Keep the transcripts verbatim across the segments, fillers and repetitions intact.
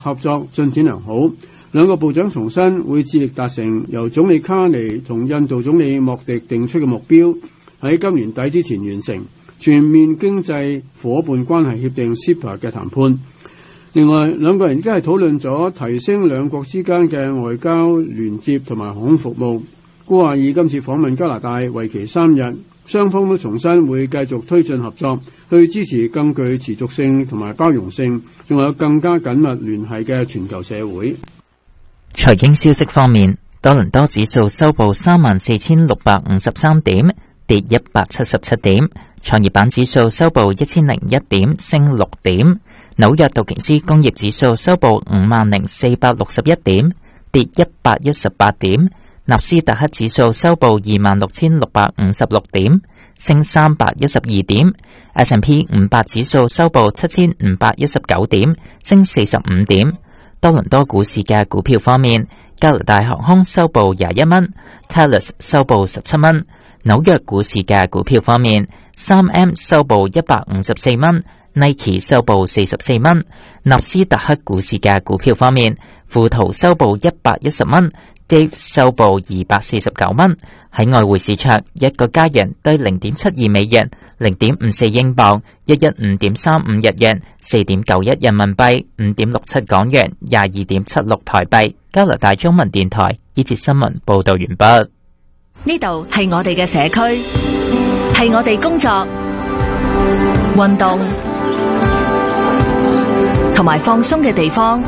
合作進展良好。兩個部長重申會致力達成由總理卡尼同印度總理莫迪定出嘅目標，喺今年底之前完成全面經濟夥伴關係協定 C E P A 嘅談判。另外，兩個人亦都係討論咗提升兩國之間嘅外交聯接同埋航空服務。古華爾今次訪問加拿大，為期三日，雙方都重申會繼續推進合作，去支持更具持續性同埋包容性，仲有更加緊密聯繫嘅全球社會。 財經消息方面，多倫多指數收報三萬四千六百五十三點，跌一百七十七點；創業板指數收報一千零一點，升六點；紐約道瓊斯工業指數收報五萬零四百六十一點，跌一百一十八點；納斯達克指數收報二萬六千六百五十六點，升三百一十二點；S and P 五百指數收報七千五百一十九點，升四十五點。多倫多股市嘅股票方面，加拿大航空收報廿一蚊 ，Telus 收報十七蚊。紐約股市嘅股票方面，三 M 收報一百五十四蚊 ，Nike 收報四十四蚊。納斯達克股市嘅股票方面，富途收報一百一十蚊 ，Dave 收報二百四十九蚊。喺外匯市場，一個加元對零點七二美元，零點五四英鎊，一一五點三五日元，四點九一人民幣，五點六七港元，廿二點七六台幣。加拿大中文電台呢節新聞報道完畢。 呢度係我哋嘅社區，係我哋工作、運動同埋放鬆嘅地方。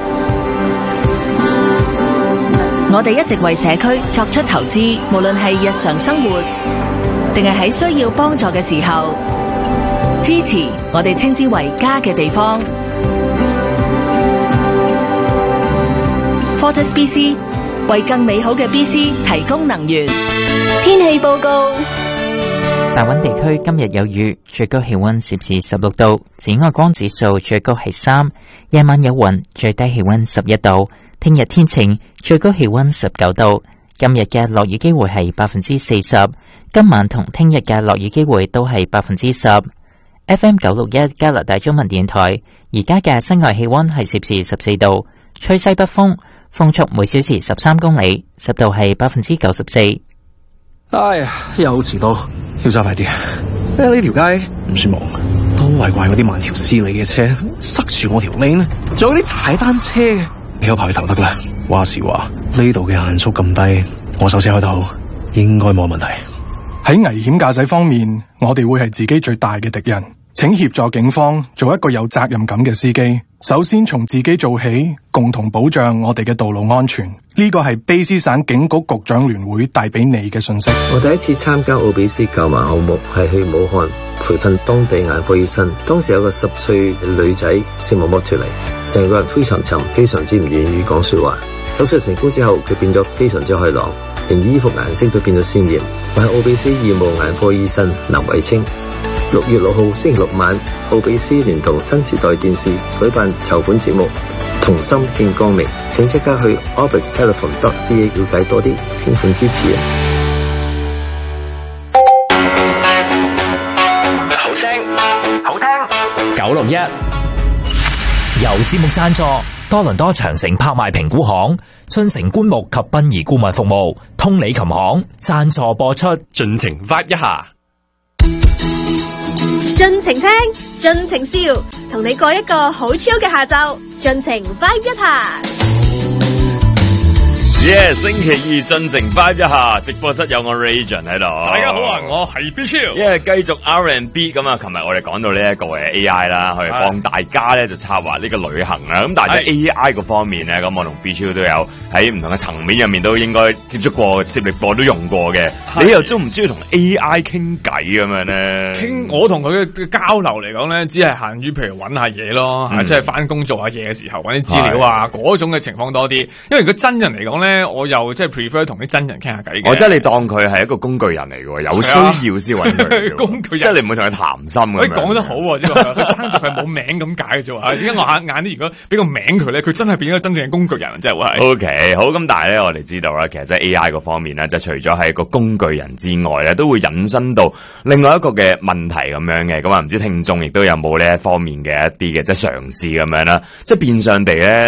我哋一直為社區作出投資，無論係日常生活，定係喺需要幫助嘅時候，支持我哋稱之為家嘅地方。Fortis B C 為更美好嘅 B C 提供能源。天氣報告： 大溫地區今日有雨，最高氣溫攝氏十六度，紫外光指數最高係三，夜晚有雲，最低氣溫十一度。聽日天晴，最高氣溫十九度。今日嘅落雨機會係百分之四十，今晚同聽日嘅落雨機會都係百分之十。F M 九六一加拿大中文電台，而家嘅室外氣溫係攝氏十四度，吹西北風，風速每小時十三公里，濕度係百分之九十四。 哎呀，又遲到，要走快啲。誒，呢條街唔算忙，都係怪嗰啲慢條斯理嘅車塞住我條 lane，仲有啲踩單車嘅。你有排頭得啦。話時話，呢度嘅限速咁低，我手車開頭應該冇問題。 喺危險駕駛方面，我哋會係自己最大嘅敵人。請協助警方做一個有責任感嘅司機。首先從自己做起，共同保障我哋嘅道路安全。呢個係卑詩省警局局長聯會帶俾你嘅信息。 我第一次參加奧比斯購盲項目係去武漢培訓當地眼科醫生。當時有個十歲嘅女仔視網膜脫離，成個人灰沉沉，非常之唔願意講說話。手術成功之後，佢變咗非常之開朗，連衣服顏色都變咗鮮艷。我係奧比斯義務眼科醫生林偉清。六月六號星期六晚，奧比斯聯同新時代電視舉辦籌款節目，同心見光明，請即刻去 orbis telephone dot c a 了解多啲，捐款支持啊！ 好聲好聽， 九六一由節目贊助，多倫多長城拍賣評估行、春城棺木及殯儀顧問服務、通理琴行贊助播出， 盡情 vibe 一下。 盡情聽，盡情笑，同你過一個好 chill 嘅下晝，盡情 vibe 一下。 耶！星期二盡情 vibe 一下，直播室有我 Rajan 喺度。 大家好啊，我係 B Chill。 因為繼續 R and B 咁啊，琴日我哋講到呢一個嘅 A I 啦，去幫大家咧就策劃呢個旅行啦。咁但係喺 A I 嗰方面咧，咁我同 B Chill 都有喺唔同嘅層面入面都應該接觸過、涉獵過、都用過嘅。你又中唔中意同 A I 傾偈咁樣咧？ 傾我同佢嘅交流嚟講咧，只係限於譬如揾下嘢咯，嗯、即係翻工做下嘢嘅時候揾啲資料啊，嗰種嘅情況多啲。因為如果真人嚟講咧。 咧，我又即係 prefer 同啲真人傾下偈嘅。 我即係你當佢係一個工具人嚟嘅，有需要先揾佢。 工具人， 即係你唔會同佢談心咁樣。 佢講得好喎，即係佢爭在佢冇名咁解嘅啫喎。而家我眼眼啲，如果俾個名佢咧，佢真係變咗真正嘅工具人，即係會係。 O K， 好咁，但係咧，我哋知道啦，其實即係 A I 嗰方面咧，就除咗係一個工具人之外咧，都會引申到另外一個嘅問題咁樣嘅。咁啊，唔知聽眾亦都有冇呢一方面嘅一啲嘅即係嘗試咁樣啦，即係變相地咧。